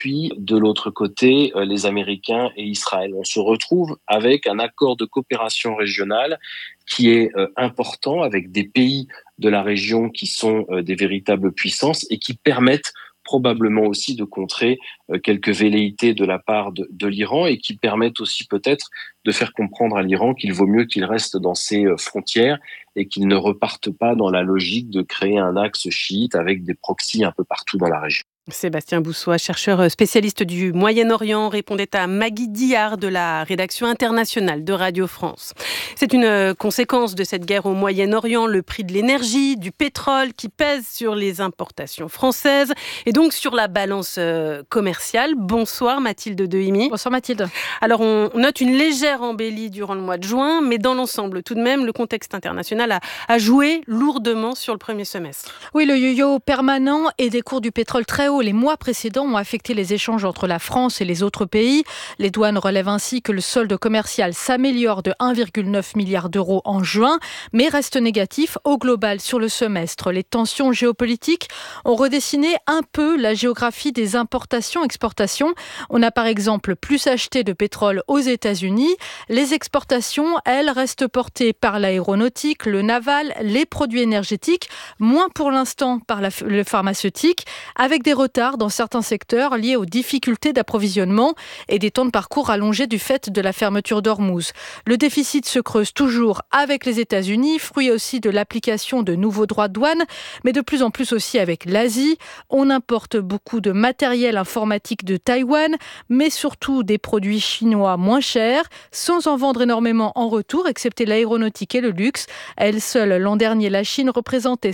puis de l'autre côté, les Américains et Israël. On se retrouve avec un accord de coopération régionale qui est important, avec des pays de la région qui sont des véritables puissances et qui permettent probablement aussi de contrer quelques velléités de la part de l'Iran, et qui permettent aussi peut-être de faire comprendre à l'Iran qu'il vaut mieux qu'il reste dans ses frontières et qu'il ne reparte pas dans la logique de créer un axe chiite avec des proxys un peu partout dans la région. Sébastien Boussois, chercheur spécialiste du Moyen-Orient, répondait à Maggie Diard de la rédaction internationale de Radio France. C'est une conséquence de cette guerre au Moyen-Orient, le prix de l'énergie, du pétrole qui pèse sur les importations françaises et donc sur la balance commerciale. Bonsoir Mathilde Dehimi. Bonsoir Mathilde. Alors on note une légère embellie durant le mois de juin, mais dans l'ensemble tout de même, le contexte international a joué lourdement sur le premier semestre. Oui, le yo-yo permanent et des cours du pétrole très haut les mois précédents ont affecté les échanges entre la France et les autres pays. Les douanes relèvent ainsi que le solde commercial s'améliore de 1,9 milliard d'euros en juin, mais reste négatif au global sur le semestre. Les tensions géopolitiques ont redessiné un peu la géographie des importations-exportations. On a par exemple plus acheté de pétrole aux États-Unis. Les exportations, elles, restent portées par l'aéronautique, le naval, les produits énergétiques, moins pour l'instant par le pharmaceutique, avec des retards dans certains secteurs liés aux difficultés d'approvisionnement et des temps de parcours allongés du fait de la fermeture d'Ormuz. Le déficit se creuse toujours avec les États-Unis, fruit aussi de l'application de nouveaux droits de douane, mais de plus en plus aussi avec l'Asie. On importe beaucoup de matériel informatique de Taïwan, mais surtout des produits chinois moins chers, sans en vendre énormément en retour, excepté l'aéronautique et le luxe. À elle seule, l'an dernier, la Chine représentait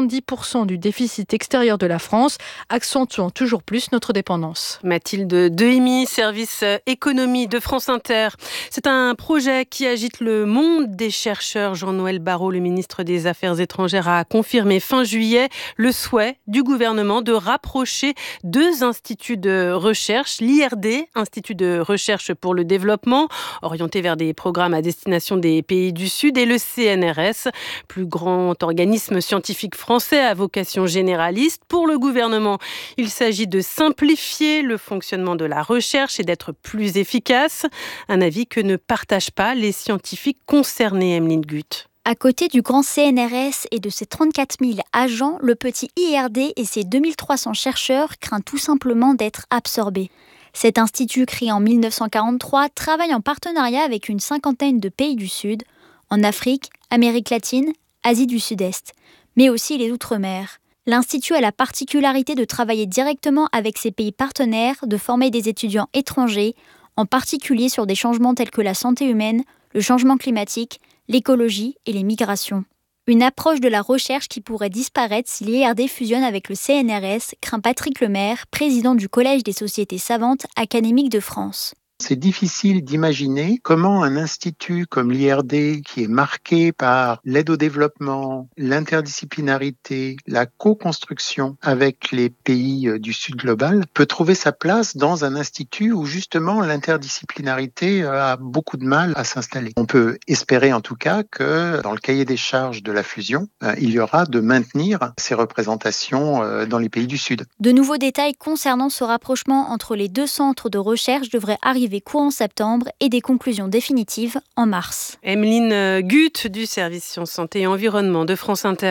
70% du déficit extérieur de la France, accentuant toujours plus notre dépendance. Mathilde Dehimi, service économie de France Inter. C'est un projet qui agite le monde des chercheurs. Jean-Noël Barrot, le ministre des Affaires étrangères, a confirmé fin juillet le souhait du gouvernement de rapprocher deux instituts de recherche, l'IRD, Institut de recherche pour le développement, orienté vers des programmes à destination des pays du Sud, et le CNRS, plus grand organisme scientifique français à vocation généraliste. Pour le gouvernement, il s'agit de simplifier le fonctionnement de la recherche et d'être plus efficace. Un avis que ne partagent pas les scientifiques concernés, Emeline Gutt. À côté du grand CNRS et de ses 34 000 agents, le petit IRD et ses 2300 chercheurs craignent tout simplement d'être absorbés. Cet institut, créé en 1943, travaille en partenariat avec une cinquantaine de pays du Sud, en Afrique, Amérique latine, Asie du Sud-Est, mais aussi les Outre-mer. L'Institut a la particularité de travailler directement avec ses pays partenaires, de former des étudiants étrangers, en particulier sur des changements tels que la santé humaine, le changement climatique, l'écologie et les migrations. Une approche de la recherche qui pourrait disparaître si l'IRD fusionne avec le CNRS, craint Patrick Lemaire, président du Collège des sociétés savantes académiques de France. C'est difficile d'imaginer comment un institut comme l'IRD, qui est marqué par l'aide au développement, l'interdisciplinarité, la co-construction avec les pays du Sud global, peut trouver sa place dans un institut où justement l'interdisciplinarité a beaucoup de mal à s'installer. On peut espérer en tout cas que dans le cahier des charges de la fusion, il y aura de maintenir ces représentations dans les pays du Sud. De nouveaux détails concernant ce rapprochement entre les deux centres de recherche devraient arriver courant septembre et des conclusions définitives en mars. Emeline Gutt du service Sciences, Santé et Environnement de France Inter.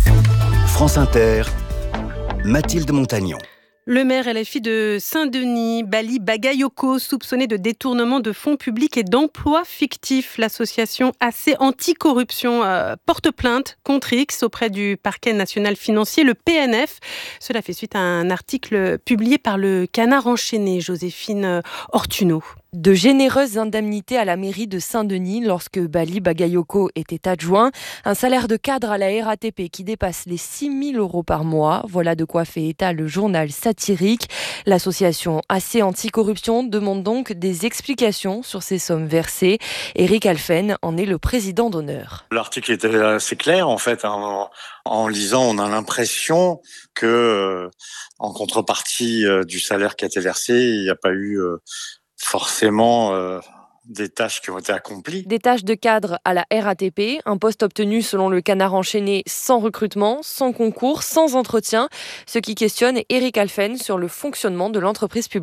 France Inter, Mathilde Montagnon. Le maire LFI de Saint-Denis, Bali Bagayoko, soupçonné de détournement de fonds publics et d'emplois fictifs. L'association AC Anticorruption porte plainte contre X auprès du parquet national financier, le PNF. Cela fait suite à un article publié par le Canard enchaîné, Joséphine Ortuno. De généreuses indemnités à la mairie de Saint-Denis lorsque Bali Bagayoko était adjoint. Un salaire de cadre à la RATP qui dépasse les 6 000 € par mois. Voilà de quoi fait état le journal satirique. L'association AC Anticorruption demande donc des explications sur ces sommes versées. Éric Alphen en est le président d'honneur. L'article était assez clair en fait. En lisant, on a l'impression que en contrepartie du salaire qui a été versé, il n'y a pas eu forcément des tâches qui ont été accomplies. Des tâches de cadre à la RATP, un poste obtenu selon le Canard enchaîné sans recrutement, sans concours, sans entretien, ce qui questionne Eric Alphen sur le fonctionnement de l'entreprise publique.